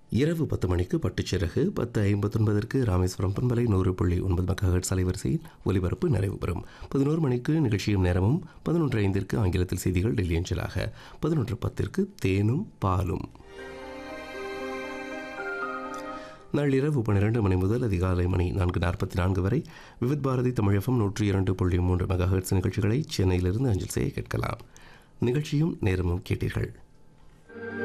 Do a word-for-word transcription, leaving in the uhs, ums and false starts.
இரவு பத்து மணிக்கு பட்டுச்சிறகு, பத்து ஐம்பத்தொன்பதற்கு ராமேஸ்வரம் பண்பலை நூறு புள்ளி ஒன்பது மெகாஹெர்ட்ஸ் அலைவரிசையில் ஒலிபரப்பு நிறைவு பெறும். பதினோரு மணிக்கு நிகழ்ச்சியும் நேரமும், பதினொன்று ஐந்திற்கு ஆங்கிலத்தில் செய்திகள் டெல்லி அஞ்சலாக, பதினொன்று பத்திற்கு தேனும் பாலும். நள்ளிரவு பன்னிரண்டு மணி முதல் அதிகாலை மணி நான்கு நாற்பத்தி நான்கு வரை விவித் பாரதி தமிழகம் நூற்றி இரண்டு புள்ளி மூன்று மெகாஹெர்ட்ஸ் நிகழ்ச்சிகளை சென்னையிலிருந்து அஞ்சல் செய்ய கேட்கலாம். நிகழ்ச்சியும் நேரமும் கேட்டீர்கள்.